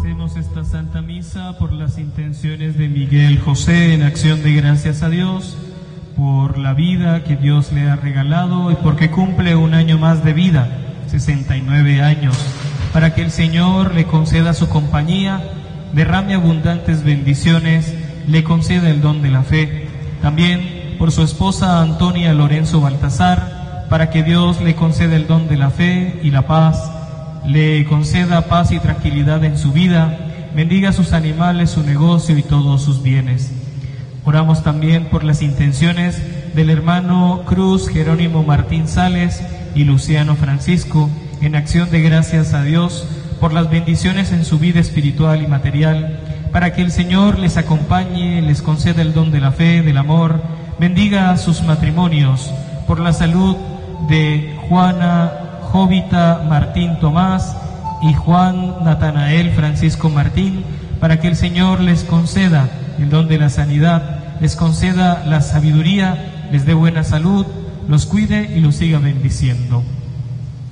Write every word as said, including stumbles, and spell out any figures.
Ofrecemos esta Santa Misa por las intenciones de Miguel José en acción de gracias a Dios, por la vida que Dios le ha regalado y porque cumple un año más de vida, sesenta y nueve años, para que el Señor le conceda su compañía, derrame abundantes bendiciones, le conceda el don de la fe. También por su esposa Antonia Lorenzo Baltasar, para que Dios le conceda el don de la fe y la paz, le conceda paz y tranquilidad en su vida, bendiga sus animales, su negocio y todos sus bienes. Oramos también por las intenciones del hermano Cruz Jerónimo Martín Sales y Luciano Francisco, en acción de gracias a Dios por las bendiciones en su vida espiritual y material, para que el Señor les acompañe, les conceda el don de la fe, del amor, bendiga sus matrimonios, por la salud de Juana Jovita Martín Tomás y Juan Natanael Francisco Martín, para que el Señor les conceda el don de la sanidad, les conceda la sabiduría, les dé buena salud, los cuide y los siga bendiciendo.